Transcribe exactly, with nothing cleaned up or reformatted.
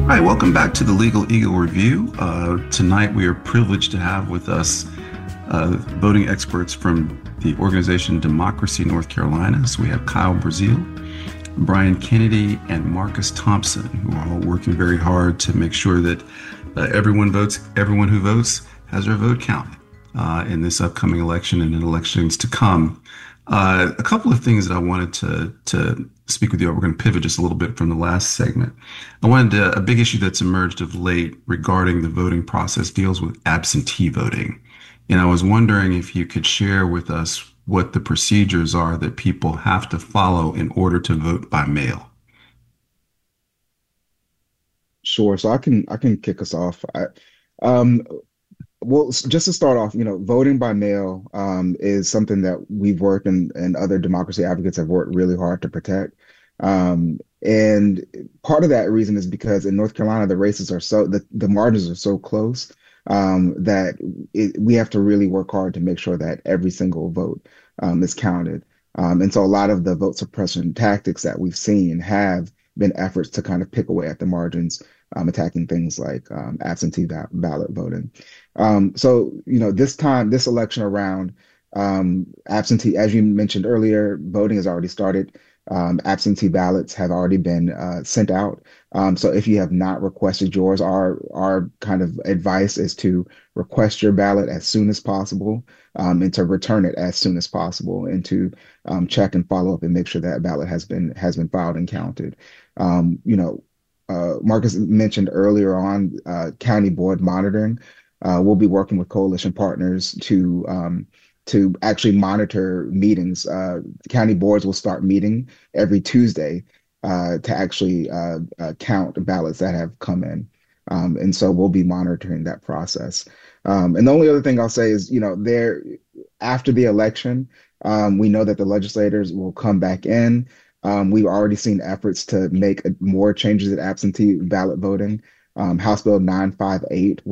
Hi, welcome back to the Legal Eagle Review. Uh, tonight, we are privileged to have with us uh, voting experts from the organization Democracy North Carolina. So we have Kyle Brazil, Brian Kennedy, and Marcus Thompson, who are all working very hard to make sure that uh, everyone votes, everyone who votes has their vote counted uh, in this upcoming election and in elections to come. Uh, a couple of things that I wanted to to speak with you. We're going to pivot just a little bit from the last segment. I wanted to, a big issue that's emerged of late regarding the voting process deals with absentee voting. And I was wondering if you could share with us what the procedures are that people have to follow in order to vote by mail. Sure. So I can I can kick us off. I, um, well, s- just to start off, you know, voting by mail um, is something that we've worked and and other democracy advocates have worked really hard to protect. Um, and part of that reason is because in North Carolina, the races are so the, the margins are so close um, that it, we have to really work hard to make sure that every single vote um, is counted. Um, and so a lot of the vote suppression tactics that we've seen have been efforts to kind of pick away at the margins, um, attacking things like um, absentee ba- ballot voting. Um, so, you know, this time, this election around, um, absentee, as you mentioned earlier, voting has already started. Um, absentee ballots have already been uh, sent out. Um, so if you have not requested yours, our our kind of advice is to request your ballot as soon as possible, um, and to return it as soon as possible, and to um, check and follow up and make sure that ballot has been has been filed and counted. Um, you know, uh, Marcus mentioned earlier on uh, county board monitoring. Uh, we'll be working with coalition partners to um, to actually monitor meetings. Uh, county boards will start meeting every Tuesday uh, to actually uh, uh, count ballots that have come in. Um, and so we'll be monitoring that process. Um, and the only other thing I'll say is, you know, there after the election, um, we know that the legislators will come back in. Um, we've already seen efforts to make more changes at absentee ballot voting. Um, House Bill nine five eight